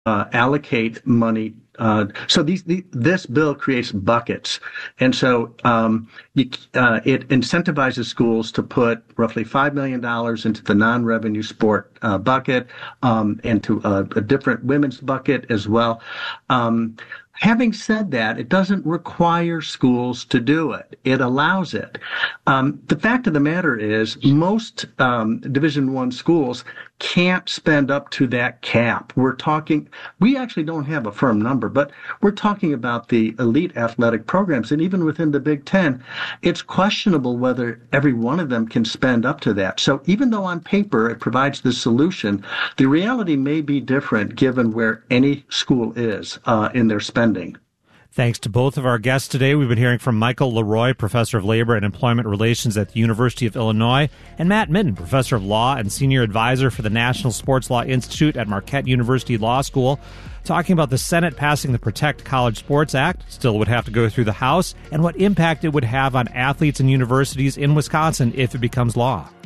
allocate money. So this bill creates buckets, and so it incentivizes schools to put roughly $5 million into the non-revenue sport bucket, and to a different women's bucket as well. Having said that, it doesn't require schools to do it. It allows it. The fact of the matter is most Division I schools can't spend up to that cap. We actually don't have a firm number, but we're talking about the elite athletic programs. And even within the Big Ten, it's questionable whether every one of them can spend up to that. So even though on paper it provides the solution, the reality may be different given where any school is in their spending. Thanks to both of our guests today. We've been hearing from Michael Leroy, Professor of Labor and Employment Relations at the University of Illinois, and Matt Minton, Professor of Law and Senior Advisor for the National Sports Law Institute at Marquette University Law School, talking about the Senate passing the Protect College Sports Act, still would have to go through the House, and what impact it would have on athletes and universities in Wisconsin if it becomes law.